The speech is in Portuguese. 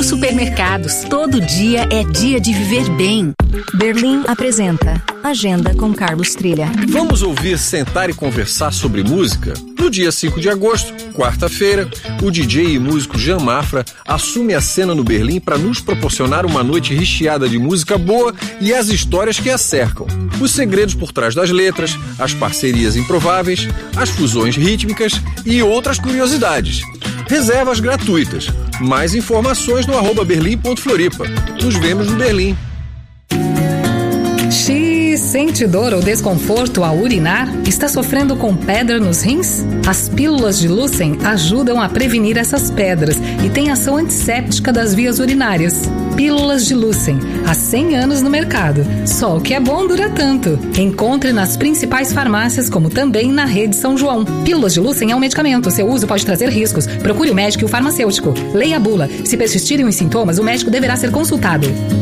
Grupo Supermercados. Todo dia é dia de viver bem. Berlim apresenta Agenda com Carlos Trilha. Vamos ouvir Sentar e Conversar sobre Música? No dia 5 de agosto, quarta-feira, o DJ e músico Jean Mafra assume a cena no Berlim para nos proporcionar uma noite recheada de música boa e as histórias que a cercam. Os segredos por trás das letras, as parcerias improváveis, as fusões rítmicas e outras curiosidades. Reservas gratuitas. Mais informações no @berlim.floripa. Nos vemos no Berlim. Sente dor ou desconforto ao urinar? Está sofrendo com pedra nos rins? As pílulas de Lucem ajudam a prevenir essas pedras e têm ação antisséptica das vias urinárias. Pílulas de Lucem, há 100 anos no mercado. Só o que é bom dura tanto. Encontre nas principais farmácias, como também na rede São João. Pílulas de Lucem é um medicamento. Seu uso pode trazer riscos. Procure o médico e o farmacêutico. Leia a bula. Se persistirem os sintomas, o médico deverá ser consultado.